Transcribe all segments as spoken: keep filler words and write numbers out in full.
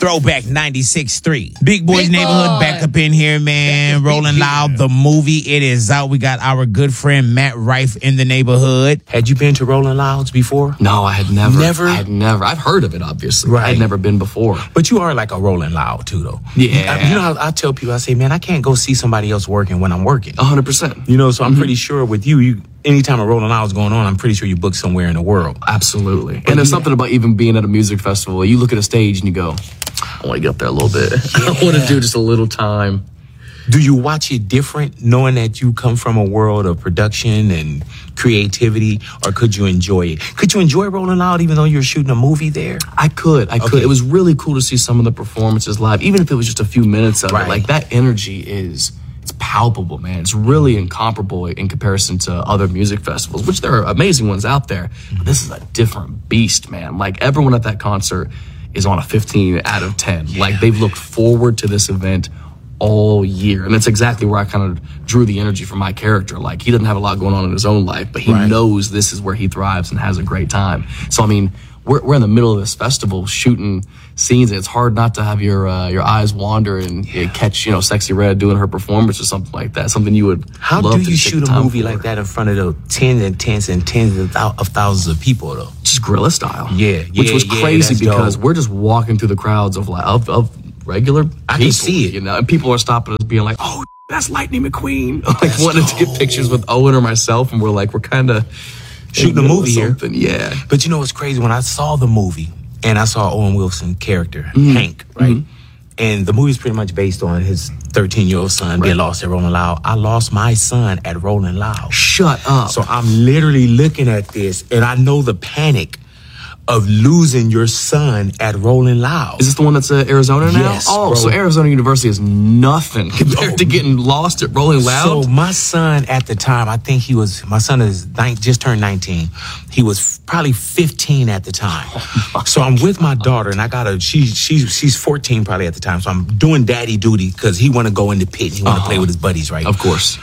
Throwback ninety-six three. Big Boys Big Neighborhood Boy. back up in here, man. Rolling Loud, the movie. It is out. We got our good friend Matt Rife in the neighborhood. Had you been to Rolling Louds before? No, I had never. Never? I had never. I've heard of it, obviously. Right. I had never been before. But you are like a Rolling Loud, too, though. Yeah. I, you know how I tell people, I say, man, I can't go see somebody else working when I'm working. one hundred percent. You know, so I'm pretty sure with you, you anytime a Rolling Loud's going on, I'm pretty sure you book somewhere in the world. Absolutely. And there's something about even being at a music festival. You look at a stage and you go, I want to get up there a little bit. I want to do just a little time. Do you watch it different, knowing that you come from a world of production and creativity, or could you enjoy it? Could you enjoy Rolling Loud even though you're shooting a movie there? I could. I could. Okay. It was really cool to see some of the performances live, even if it was just a few minutes of Right. it. Like, that energy is... It's palpable, man. It's really incomparable in comparison to other music festivals, which there are amazing ones out there. But this is a different beast, man. Like, everyone at that concert is on a fifteen out of ten. Yeah. Like, they've looked forward to this event all year. And that's exactly where I kind of drew the energy from my character. Like, he doesn't have a lot going on in his own life, but he Right. knows this is where he thrives and has a great time. So, I mean, we're, we're in the middle of this festival shooting scenes, and it's hard not to have your uh, your eyes wander and yeah. catch, you know, Sexy Red doing her performance or something like that. Something you would How love do to you take shoot the a time movie for. like that in front of the tens and tens and tens of, thou- of thousands of people, though? Just guerrilla style. Yeah, Which yeah, was yeah, crazy that's because dope. we're just walking through the crowds of like of, of regular I people, can see it. you know, and people are stopping us being like, oh, that's Lightning McQueen. Like, That's wanting to get dope. pictures with Owen or myself, and we're like, we're kind of Shooting a movie here. Yeah. But you know what's crazy? When I saw the movie and I saw Owen Wilson character, Mm-hmm. Hank, right? And the movie's pretty much based on his thirteen-year-old son being lost at Rolling Loud. I lost my son at Rolling Loud. Shut up. So I'm literally looking at this, and I know the panic of losing your son at Rolling Loud. Is this the one that's at Arizona now? Yes, Oh, bro. so Arizona University is nothing compared Oh. to getting lost at Rolling Loud? So my son at the time, I think he was, my son is nine, just turned nineteen. He was f- probably fifteen at the time. So I'm with my daughter, and I got a, she, she's, she's fourteen probably at the time. So I'm doing daddy duty because he want to go in the pit and he want to Uh-huh. play with his buddies, right? Of course.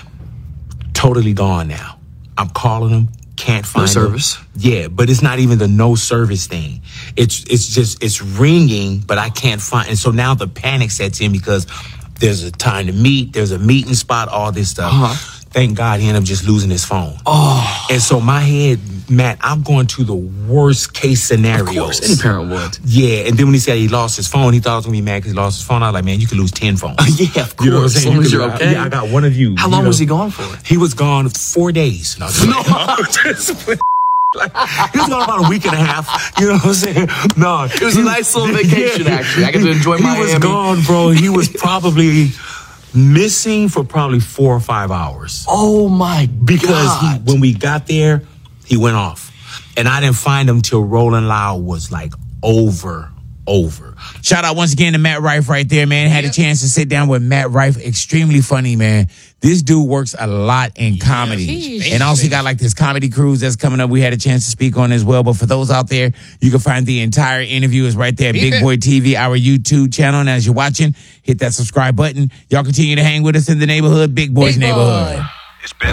Totally gone now. I'm calling him. Can't find him. service. Yeah, but it's not even the no service thing. It's it's just it's ringing, but I can't find. And so now the panic sets in because there's a time to meet, there's a meeting spot, all this stuff. Uh-huh. Thank God he ended up just losing his phone. Oh. And so my head, Matt, I'm going to the worst case scenarios. Of course, any parent would. Yeah, and then when he said he lost his phone, he thought I was gonna be mad because he lost his phone. I was like, man, you could lose ten phones. Yeah, of course. You know what I'm As saying? long You as could- you're okay. Yeah, I got one of you. How you long know? was he gone for? He was gone four days. No, just, like, he was gone about a week and a half. You know what I'm saying? No, It was a nice little vacation, actually. I got to enjoy he Miami. was gone, bro. He was probably missing for probably four or five hours Oh, my because he, God. when we got there, he went off, and I didn't find him till Rolling Loud was like over, over. Shout out once again to Matt Rife right there, man. Had a chance to sit down with Matt Rife. Extremely funny, man. This dude works a lot in comedy. He's And also got like this comedy cruise that's coming up. We had a chance to speak on as well. But for those out there, you can find the entire interview is right there at Big Boy T V, our YouTube channel. And as you're watching, hit that subscribe button. Y'all continue to hang with us in the neighborhood, Big Boy's Big Boy. neighborhood. It's been